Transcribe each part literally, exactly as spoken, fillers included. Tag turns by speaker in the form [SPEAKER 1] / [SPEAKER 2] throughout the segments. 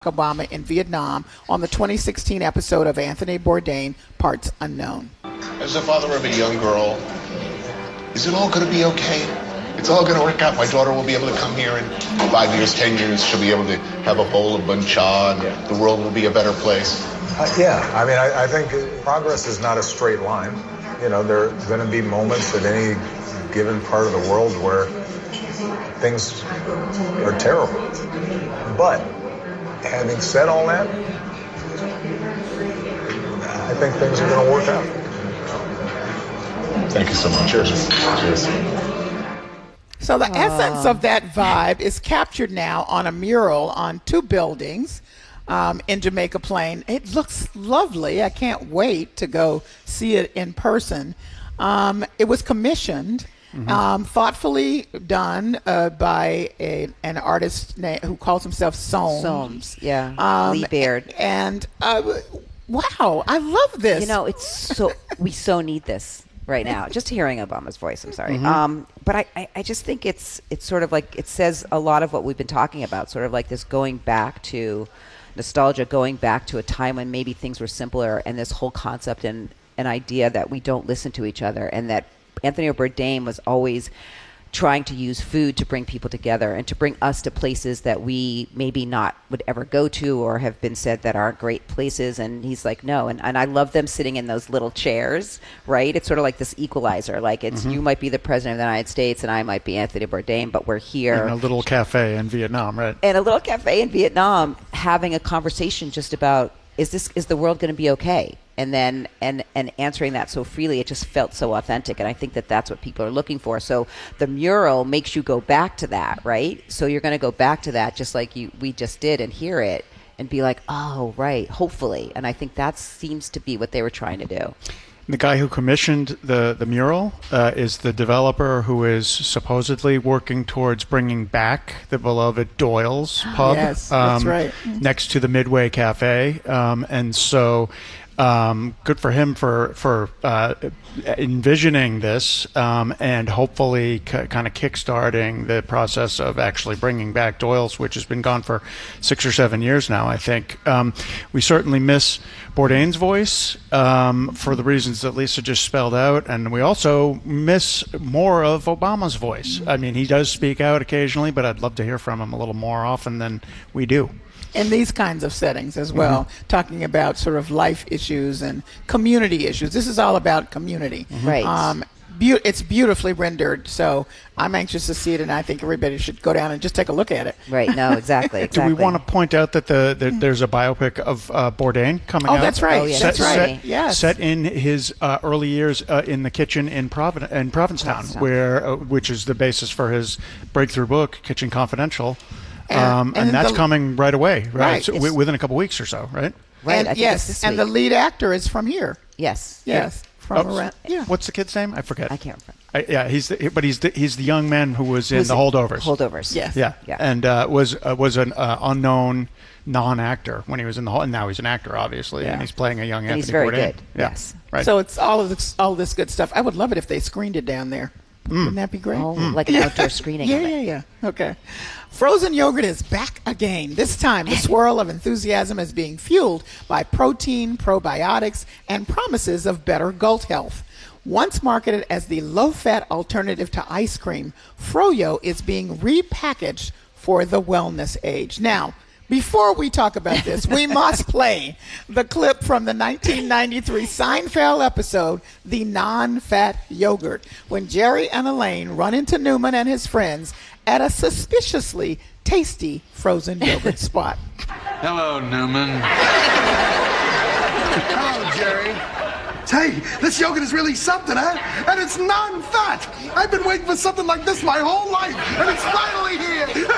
[SPEAKER 1] Obama in Vietnam on the twenty sixteen episode of Anthony Bourdain, Parts Unknown.
[SPEAKER 2] As the father of a young girl, is it all going to be okay? It's all going to work out. My daughter will be able to come here in five years, ten years. She'll be able to have a bowl of bun cha, and yeah. the world will be a better place.
[SPEAKER 3] Uh, yeah, I mean, I, I think progress is not a straight line. You know, there are going to be moments at any given part of the world where things are terrible. But having said all that, I think things are going to work out.
[SPEAKER 2] Thank you so much. Cheers. Cheers.
[SPEAKER 1] So the uh. essence of that vibe is captured now on a mural on two buildings um, in Jamaica Plain. It looks lovely. I can't wait to go see it in person. Um, it was commissioned, mm-hmm. um, thoughtfully done uh, by a, an artist na- who calls himself Soames.
[SPEAKER 4] Soames, yeah.
[SPEAKER 1] Um,
[SPEAKER 4] Lee Baird.
[SPEAKER 1] And uh, wow, I love this.
[SPEAKER 4] You know, it's so we so need this right now. Just hearing Obama's voice, I'm sorry.
[SPEAKER 1] Mm-hmm.
[SPEAKER 4] Um, but I, I, I just think it's it's sort of like, it says a lot of what we've been talking about, sort of like this going back to nostalgia, going back to a time when maybe things were simpler, and this whole concept and an idea that we don't listen to each other, and that Anthony Bourdain was always trying to use food to bring people together and to bring us to places that we maybe not would ever go to or have been said that aren't great places. And he's like, no. And, and I love them sitting in those little chairs, right? It's sort of like this equalizer. Like it's, mm-hmm. you might be the president of the United States and I might be Anthony Bourdain, but we're here.
[SPEAKER 5] In a little cafe in Vietnam, right?
[SPEAKER 4] In a little cafe in Vietnam, having a conversation just about, is this, is the world going to be okay? And then and, and answering that so freely, it just felt so authentic. And I think that that's what people are looking for. So the mural makes you go back to that, right? So you're going to go back to that just like you we just did and hear it and be like, oh, right, hopefully. And I think that seems to be what they were trying to do.
[SPEAKER 5] The guy who commissioned the, the mural uh, is the developer who is supposedly working towards bringing back the beloved Doyle's pub.
[SPEAKER 1] Yes,
[SPEAKER 5] um,
[SPEAKER 1] that's right.
[SPEAKER 5] Next to the Midway Cafe. Um, and so... Um, good for him for for uh, envisioning this um, and hopefully c- kind of kickstarting the process of actually bringing back Doyle's, which has been gone for six or seven years now, I think. Um, we certainly miss Bourdain's voice um, for the reasons that Lisa just spelled out, and we also miss more of Obama's voice. I mean, he does speak out occasionally, but I'd love to hear from him a little more often than we do.
[SPEAKER 1] In these kinds of settings as well, mm-hmm. talking about sort of life issues and community issues. This is all about community.
[SPEAKER 4] Mm-hmm. Right.
[SPEAKER 1] Um, be- it's beautifully rendered, so I'm anxious to see it, and I think everybody should go down and just take a look at it.
[SPEAKER 4] Right, no, exactly. exactly.
[SPEAKER 5] Do we want to point out that the, the there's a biopic of uh, Bourdain coming
[SPEAKER 1] oh,
[SPEAKER 5] out?
[SPEAKER 1] Oh, that's right.
[SPEAKER 4] Oh, yeah,
[SPEAKER 5] set,
[SPEAKER 4] that's right.
[SPEAKER 5] Set,
[SPEAKER 1] yes.
[SPEAKER 5] set in his uh, early years uh, in the kitchen in, Provid- in Provincetown,
[SPEAKER 4] Provincetown.
[SPEAKER 5] where uh, which is the basis for his breakthrough book, Kitchen Confidential.
[SPEAKER 1] And,
[SPEAKER 5] um, and,
[SPEAKER 1] and
[SPEAKER 5] that's
[SPEAKER 1] the,
[SPEAKER 5] coming right away, right?
[SPEAKER 1] right.
[SPEAKER 5] So w- within a couple weeks or so, right?
[SPEAKER 4] Right.
[SPEAKER 1] And,
[SPEAKER 4] I think
[SPEAKER 1] yes,
[SPEAKER 4] it's this
[SPEAKER 1] and
[SPEAKER 4] week.
[SPEAKER 1] the lead actor is from here.
[SPEAKER 4] Yes.
[SPEAKER 1] Yes, from
[SPEAKER 5] Oh,
[SPEAKER 1] around. Yeah.
[SPEAKER 5] What's the kid's name? I forget.
[SPEAKER 4] I can't remember.
[SPEAKER 5] I, yeah, he's the, but he's the, he's the young man who was in
[SPEAKER 4] Who's
[SPEAKER 5] the
[SPEAKER 4] it?
[SPEAKER 5] Holdovers.
[SPEAKER 4] Holdovers.
[SPEAKER 1] Yes.
[SPEAKER 5] Yeah,
[SPEAKER 4] Yeah.
[SPEAKER 5] and uh, was uh, was an uh, unknown non-actor when he was in the whole, and now he's an actor, obviously,
[SPEAKER 1] Yeah.
[SPEAKER 5] and he's playing a young
[SPEAKER 4] And
[SPEAKER 5] Anthony
[SPEAKER 4] he's very
[SPEAKER 5] Bourdain.
[SPEAKER 4] good.
[SPEAKER 5] Yeah.
[SPEAKER 4] Yes.
[SPEAKER 5] Right.
[SPEAKER 1] So it's all of this, all this good stuff. I would love it if they screened it down there. Mm. Wouldn't that be great?
[SPEAKER 4] Oh, like an outdoor screening
[SPEAKER 1] Yeah,
[SPEAKER 4] of it.
[SPEAKER 1] yeah, yeah. Okay. Frozen yogurt is back again. This time, the swirl of enthusiasm is being fueled by protein, probiotics, and promises of better gut health. Once marketed as the low-fat alternative to ice cream, Froyo is being repackaged for the wellness age. Now, before we talk about this, we must play the clip from the nineteen ninety-three Seinfeld episode, The Non-Fat Yogurt, when Jerry and Elaine run into Newman and his friends at a suspiciously tasty frozen yogurt spot.
[SPEAKER 6] Hello, Newman.
[SPEAKER 7] Hello, Jerry. Hey, this yogurt is really something, huh? And it's non-fat. I've been waiting for something like this my whole life, and it's finally here.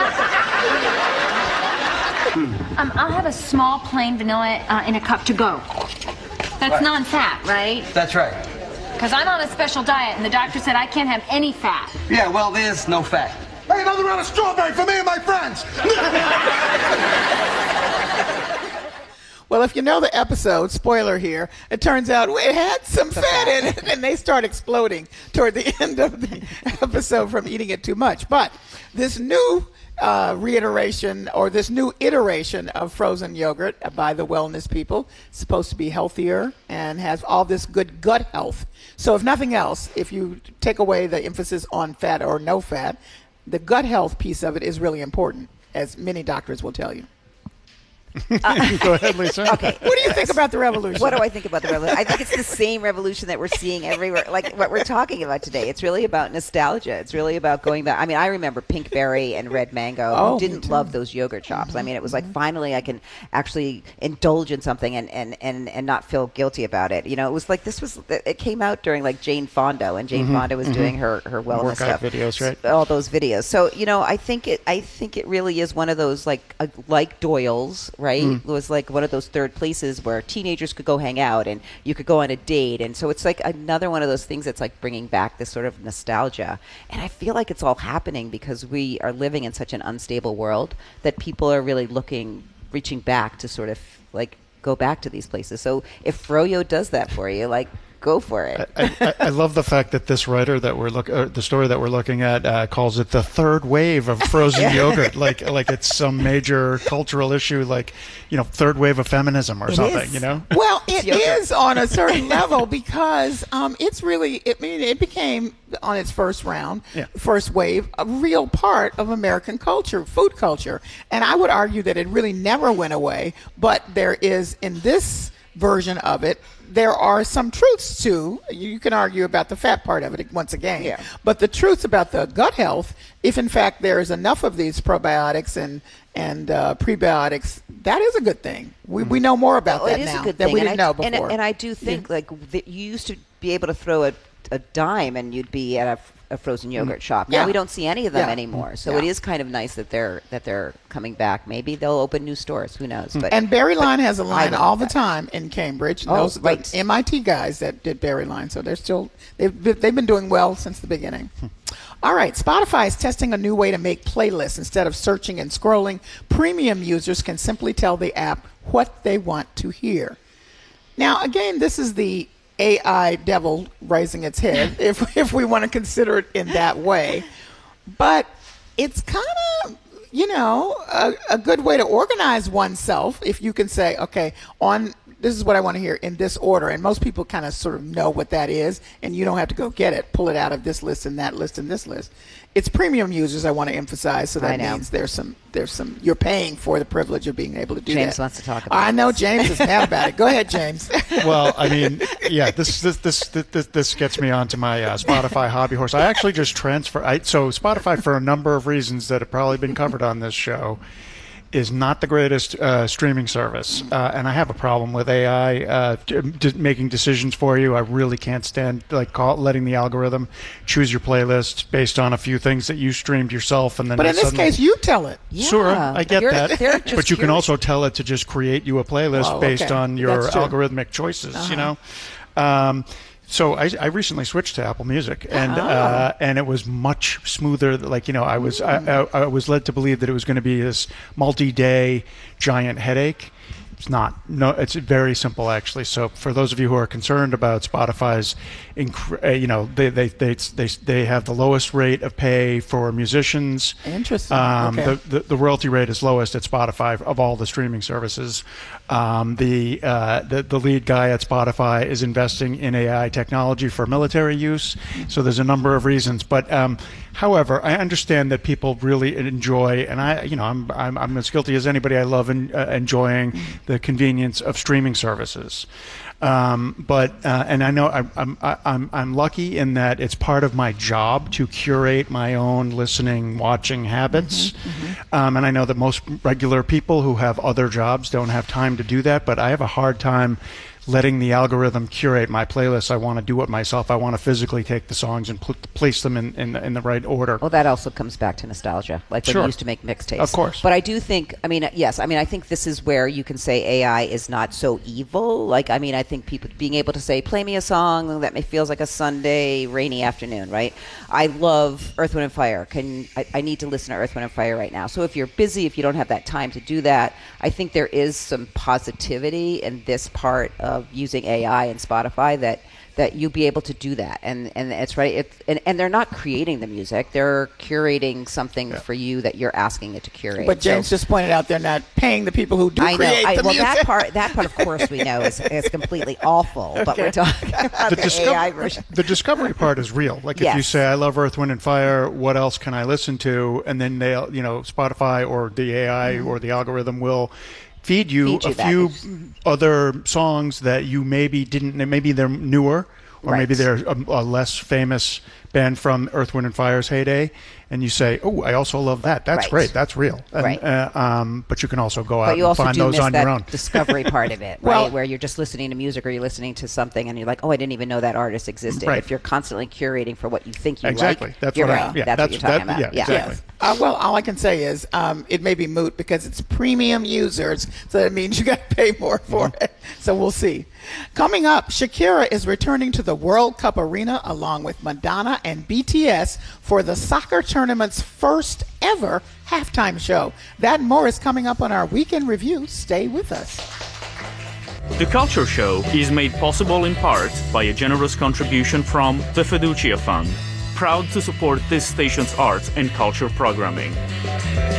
[SPEAKER 8] Um, I'll have a small plain vanilla uh, in a cup to go. That's
[SPEAKER 9] Right.
[SPEAKER 8] non-fat, right?
[SPEAKER 9] That's right.
[SPEAKER 8] Because I'm on a special diet, and the doctor said I can't have any fat.
[SPEAKER 9] Yeah, well, there's no fat.
[SPEAKER 7] Hey, another round of strawberry for me and my friends.
[SPEAKER 1] Well, if you know the episode, spoiler here, it turns out it had some fat in it, and they start exploding toward the end of the episode from eating it too much. But this new uh, reiteration or this new iteration of frozen yogurt by the wellness people. It's supposed to be healthier and has all this good gut health. So if nothing else, if you take away the emphasis on fat or no fat, the gut health piece of it is really important, as many doctors will tell you.
[SPEAKER 5] Uh, Go ahead, Lisa.
[SPEAKER 4] Okay.
[SPEAKER 1] What do you think about the revolution?
[SPEAKER 4] What do I think about the revolution? I think it's the same revolution that we're seeing everywhere, like what we're talking about today. It's really about nostalgia. It's really about going back. I mean, I remember Pink Berry and Red Mango.
[SPEAKER 1] Oh,
[SPEAKER 4] Who didn't love those yogurt shops? I mean, it was like finally I can actually indulge in something and, and, and, and not feel guilty about it. You know, it was like this was, it came out during like Jane Fonda, and Jane
[SPEAKER 5] Mm-hmm,
[SPEAKER 4] Fonda was
[SPEAKER 5] mm-hmm.
[SPEAKER 4] doing her, her wellness
[SPEAKER 5] Workout
[SPEAKER 4] stuff.
[SPEAKER 5] videos, right?
[SPEAKER 4] All those videos. So, you know, I think it, I think it really is one of those like, uh, like Doyle's, right?
[SPEAKER 5] Mm.
[SPEAKER 4] It was like one of those third places where teenagers could go hang out and you could go on a date. And so it's like another one of those things that's like bringing back this sort of nostalgia. And I feel like it's all happening because we are living in such an unstable world that people are really looking, reaching back to sort of like go back to these places. So if Froyo does that for you, like, go for it.
[SPEAKER 5] I, I, I love the fact that this writer that we're look, uh, the story that we're looking at, uh, calls it the third wave of frozen
[SPEAKER 4] Yeah.
[SPEAKER 5] yogurt, like like it's some major cultural issue, like you know, third wave of feminism or
[SPEAKER 4] It
[SPEAKER 5] something.
[SPEAKER 4] is.
[SPEAKER 5] You know,
[SPEAKER 1] Well, it
[SPEAKER 4] yogurt.
[SPEAKER 1] is on a certain level because um, it's really, I mean, it became on its first round,
[SPEAKER 5] Yeah.
[SPEAKER 1] first wave, a real part of American culture, food culture. And I would argue that it really never went away, but there is in this version of it, there are some truths too. You can argue about the fat part of it once again,
[SPEAKER 4] Yeah.
[SPEAKER 1] but the truths about the gut health, if in fact there is enough of these probiotics and and uh, prebiotics, that is a good thing. We we know more about
[SPEAKER 4] Well,
[SPEAKER 1] that
[SPEAKER 4] it is
[SPEAKER 1] now
[SPEAKER 4] a good
[SPEAKER 1] that
[SPEAKER 4] thing.
[SPEAKER 1] we
[SPEAKER 4] and
[SPEAKER 1] didn't
[SPEAKER 4] I,
[SPEAKER 1] know before.
[SPEAKER 4] And, and I do think like that you used to be able to throw a, a dime and you'd be at a, a frozen yogurt shop. Now
[SPEAKER 1] Yeah.
[SPEAKER 4] we don't see any of them
[SPEAKER 1] Yeah.
[SPEAKER 4] anymore. So
[SPEAKER 1] Yeah.
[SPEAKER 4] it is kind of nice that they're that they're coming back. Maybe they'll open new stores. Who knows? But
[SPEAKER 1] And Berry Line has a line
[SPEAKER 4] would
[SPEAKER 1] all
[SPEAKER 4] like
[SPEAKER 1] the
[SPEAKER 4] that.
[SPEAKER 1] time in Cambridge.
[SPEAKER 4] Oh,
[SPEAKER 1] Those
[SPEAKER 4] right.
[SPEAKER 1] the M I T guys that did Berry Line, so they're still they've been, they've been doing well since the beginning. All right, Spotify is testing a new way to make playlists. Instead of searching and scrolling, premium users can simply tell the app what they want to hear. Now, again, this is the A I devil raising its head, if if we want to consider it in that way. But it's kind of, you know, a, a good way to organize oneself if you can say, okay, on this is what I want to hear in this order. And most people kind of sort of know what that is, and you don't have to go get it, pull it out of this list and that list and this list. It's premium users I want to emphasize, so
[SPEAKER 4] I
[SPEAKER 1] that
[SPEAKER 4] know.
[SPEAKER 1] means there's some there's some you're paying for the privilege of being able to do that.
[SPEAKER 4] James wants to talk about
[SPEAKER 1] I know
[SPEAKER 4] this.
[SPEAKER 1] James is mad about it. Go ahead, James.
[SPEAKER 5] well, I mean, yeah, this this this this, this gets me onto my uh, Spotify hobby horse. I actually just transfer. I, so Spotify, for a number of reasons that have probably been covered on this show, is not the greatest uh, streaming service, uh, and I have a problem with A I uh, d- d- making decisions for you. I really can't stand like call, letting the algorithm choose your playlist based on a few things that you streamed yourself, and then
[SPEAKER 1] But in this
[SPEAKER 5] suddenly-
[SPEAKER 1] case, you tell it.
[SPEAKER 5] Sure,
[SPEAKER 4] Yeah.
[SPEAKER 5] I get
[SPEAKER 4] You're-
[SPEAKER 5] that.
[SPEAKER 4] they're just
[SPEAKER 5] But you can
[SPEAKER 4] curious.
[SPEAKER 5] also tell it to just create you a playlist
[SPEAKER 1] Oh,
[SPEAKER 5] based
[SPEAKER 1] okay.
[SPEAKER 5] on your
[SPEAKER 1] That's true.
[SPEAKER 5] algorithmic choices,
[SPEAKER 1] Uh-huh.
[SPEAKER 5] you know? Um, so I, I recently switched to Apple Music, and
[SPEAKER 1] Oh.
[SPEAKER 5] uh, and it was much smoother. Like you know, I was I, I, I was led to believe that it was going to be this multi-day giant headache. It's not. No, it's very simple actually. So for those of you who are concerned about Spotify's, inc- uh, you know, they they, they they they have the lowest rate of pay for musicians.
[SPEAKER 1] Interesting.
[SPEAKER 5] Um,
[SPEAKER 1] Okay.
[SPEAKER 5] the, the the royalty rate is lowest at Spotify of all the streaming services. Um, the, uh, the the lead guy at Spotify is investing in A I technology for military use. So there's a number of reasons. But um, however, I understand that people really enjoy, and I you know I'm I'm, I'm as guilty as anybody. I love en- uh, enjoying the convenience of streaming services. Um, but uh, and I know I'm, I'm I'm I'm lucky in that it's part of my job to curate my own listening, watching habits. Um, and I know that most regular people who have other jobs don't have time to do that. But I have a hard time letting the algorithm curate my playlist. I want to do it myself. I want to physically take the songs and pl- place them in, in, in the right order.
[SPEAKER 4] Well, that also comes back to nostalgia, like when
[SPEAKER 5] Sure.
[SPEAKER 4] we used to make mixtapes.
[SPEAKER 5] Of course.
[SPEAKER 4] But I do think, I mean, yes, I mean, I think this is where you can say A I is not so evil. Like, I mean, I think people being able to say, play me a song that may feels like a Sunday rainy afternoon, right? I love Earth, Wind, and Fire. Can I, I need to listen to Earth, Wind, and Fire right now. So if you're busy, if you don't have that time to do that, I think there is some positivity in this part of using A I and Spotify that that you be able to do that. And and it's right. It's, and, and they're not creating the music. They're curating something
[SPEAKER 5] Yeah.
[SPEAKER 4] for you that you're asking it to curate.
[SPEAKER 1] But James
[SPEAKER 4] So-
[SPEAKER 1] just pointed out they're not paying the people who do
[SPEAKER 4] I know.
[SPEAKER 1] create
[SPEAKER 4] I,
[SPEAKER 1] the
[SPEAKER 4] well,
[SPEAKER 1] music.
[SPEAKER 4] that part, that part, of course, we know is, is completely awful. But we're talking about the,
[SPEAKER 5] discover-
[SPEAKER 4] A I version.
[SPEAKER 5] the discovery part is real. Like if you
[SPEAKER 4] Yes.
[SPEAKER 5] say, I love Earth, Wind, and Fire, what else can I listen to? And then they'll, you know, Spotify or the A I or the algorithm will feed you,
[SPEAKER 4] Feed you
[SPEAKER 5] a
[SPEAKER 4] that.
[SPEAKER 5] few other songs that you maybe didn't, maybe they're newer, or
[SPEAKER 4] Right.
[SPEAKER 5] maybe they're a, a less famous band from Earth, Wind, and Fire's heyday. And you say, oh, I also love that. That's
[SPEAKER 4] Right.
[SPEAKER 5] great. That's real. And,
[SPEAKER 4] Right.
[SPEAKER 5] uh, um, but you can also go out
[SPEAKER 4] But you
[SPEAKER 5] and
[SPEAKER 4] also
[SPEAKER 5] find
[SPEAKER 4] do
[SPEAKER 5] those
[SPEAKER 4] miss
[SPEAKER 5] on
[SPEAKER 4] that
[SPEAKER 5] your own.
[SPEAKER 4] discovery part of it, right?
[SPEAKER 1] Well-
[SPEAKER 4] Where you're just listening to music or you're listening to something and you're like, oh, I didn't even know that artist existed.
[SPEAKER 5] Right.
[SPEAKER 4] If you're constantly curating for what you think you
[SPEAKER 5] Exactly.
[SPEAKER 4] like,
[SPEAKER 5] That's
[SPEAKER 4] you're
[SPEAKER 5] what I-
[SPEAKER 4] right.
[SPEAKER 5] yeah,
[SPEAKER 4] that's,
[SPEAKER 5] that's-
[SPEAKER 4] what you're talking
[SPEAKER 5] that-
[SPEAKER 4] about.
[SPEAKER 5] yeah, exactly.
[SPEAKER 1] Yes. Uh, well, all I can say is um, it may be moot because it's premium users, so that means you got to pay more for
[SPEAKER 5] Mm-hmm.
[SPEAKER 1] it. So we'll see. Coming up, Shakira is returning to the World Cup arena along with Madonna and B T S for the soccer tournament's first ever halftime show. That and more is coming up on our weekend review. Stay with us.
[SPEAKER 9] The Culture Show is made possible in part by a generous contribution from the Fiducia Fund, proud to support this station's arts and culture programming.